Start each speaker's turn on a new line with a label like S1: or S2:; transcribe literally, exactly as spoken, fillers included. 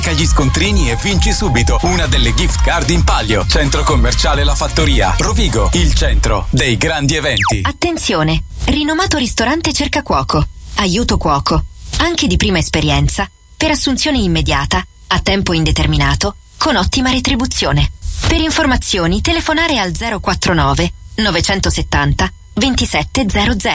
S1: Scarica gli scontrini e vinci subito una delle gift card in Palio. Centro commerciale La Fattoria, Rovigo, il centro dei grandi eventi.
S2: Attenzione! Rinomato ristorante cerca cuoco. Aiuto cuoco. Anche di prima esperienza. Per assunzione immediata, a tempo indeterminato, con ottima retribuzione. Per informazioni telefonare al zero quattro nove nove settanta ventisette zero zero.